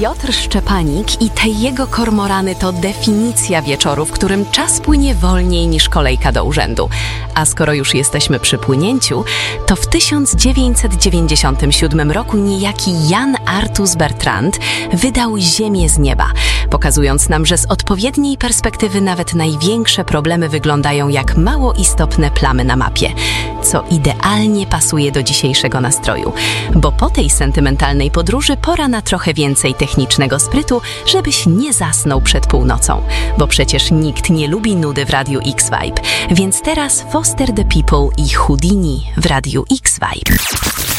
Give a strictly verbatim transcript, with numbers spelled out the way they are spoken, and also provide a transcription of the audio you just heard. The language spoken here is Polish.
Piotr Szczepanik i te jego kormorany to definicja wieczoru, w którym czas płynie wolniej niż kolejka do urzędu. A skoro już jesteśmy przy płynięciu, to w tysiąc dziewięćset dziewięćdziesiątym siódmym roku niejaki Jan Arthus Bertrand wydał Ziemię z nieba, pokazując nam, że z odpowiedniej perspektywy nawet największe problemy wyglądają jak mało istotne plamy na mapie, co idealnie pasuje do dzisiejszego nastroju, bo po tej sentymentalnej podróży pora na trochę więcej technicznego sprytu, żebyś nie zasnął przed północą, bo przecież nikt nie lubi nudy w Radiu X-Vibe, więc teraz Foster the People i Houdini w Radiu X-Vibe.